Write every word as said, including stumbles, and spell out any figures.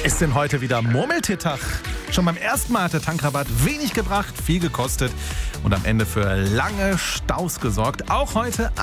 Ist denn heute wieder Murmeltiertag? Schon beim ersten Mal hat der Tankrabatt wenig gebracht, viel gekostet und am Ende für lange Staus gesorgt. Auch heute